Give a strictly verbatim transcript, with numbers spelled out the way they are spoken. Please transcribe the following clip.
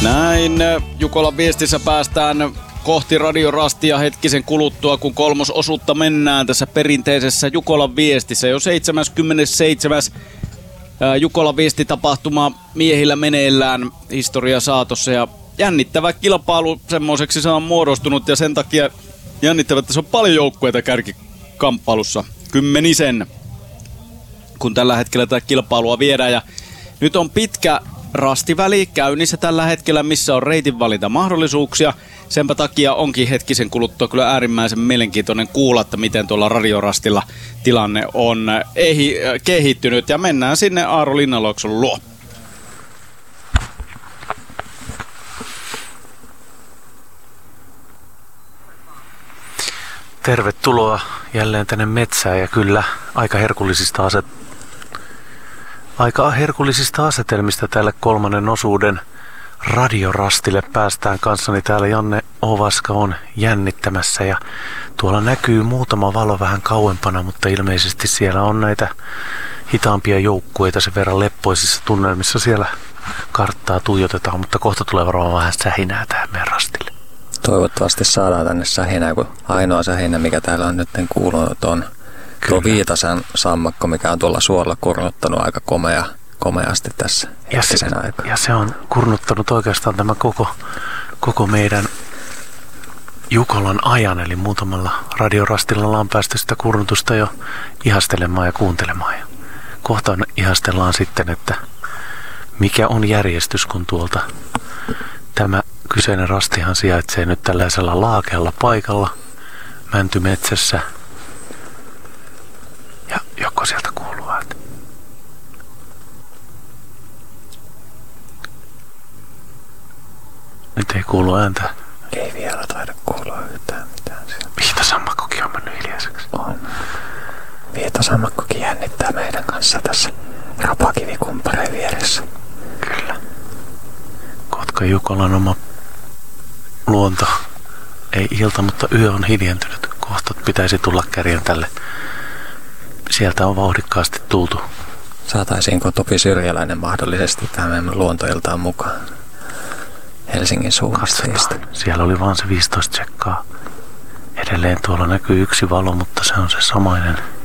Näin Jukolan viestissä päästään kohti Radiorastia hetkisen kuluttua, kun kolmososuutta mennään tässä perinteisessä Jukolan viestissä. Jo seitsemäskymmenesseitsemäs Jukolan viestitapahtuma miehillä meneillään historia saatossa ja jännittävä kilpailu semmoiseksi se on muodostunut ja sen takia jännittävä, että se on paljon joukkueita kärkikamppailussa. Kymmenisen, kun tällä hetkellä tätä kilpailua viedään ja nyt on pitkä rastiväli käynnissä tällä hetkellä, missä on reitinvalintamahdollisuuksia. Senpä takia onkin hetkisen kuluttua kyllä äärimmäisen mielenkiintoinen kuulla, että miten tuolla Radiorastilla tilanne on ehi- kehittynyt. Ja mennään sinne Aaro Linnanluokson luo. Tervetuloa jälleen tänne metsään ja kyllä aika herkullisista aset... Aika herkullisista asetelmista tälle kolmannen osuuden Radiorastille päästään kanssani. Täällä Janne Ovaska on jännittämässä ja tuolla näkyy muutama valo vähän kauempana, mutta ilmeisesti siellä on näitä hitaampia joukkueita sen verran leppoisissa tunnelmissa siellä karttaa tuijotetaan, mutta kohta tulee varmaan vähän sähinää tähän meidän rastille. Toivottavasti saadaan tänne sähinää, kun ainoa sähinä, mikä täällä on nyt kuulunut, on tuo Viitasen sammakko, mikä on tuolla suolla kurnuttanut aika komea, komeasti tässä hetkisen aikaa. Ja se on kurnuttanut oikeastaan tämä koko, koko meidän Jukolan ajan, eli muutamalla Radiorastilla ollaan päästy sitä kurnutusta jo ihastelemaan ja kuuntelemaan. Ja kohta ihastellaan sitten, että mikä on järjestys, kun tuolta tämä kyseinen rastihan sijaitsee nyt tällaisella laakealla paikalla mäntymetsässä. Ja joko sieltä kuuluu ääntä? Nyt ei kuulu ääntä. Ei vielä taida kuulua yhtään mitään siellä. Viitasammakkokin on mennyt hiljaiseksi. On. Viitasammakkokin jännittää meidän kanssa tässä rapakivikumpareen vieressä. Kyllä. Kotka Jukolan oma luonto. Ei ilta, mutta yö on hiljentynyt. Kohta pitäisi tulla kärjen tälle. Sieltä on vauhdikkaasti tultu. Saataisiinko Topi Syrjäläinen mahdollisesti tähän luontoiltaan mukaan Helsingin suunnista? Siellä oli vaan se viisitoista tsekkaa. Edelleen tuolla näkyy yksi valo, mutta se on se samainen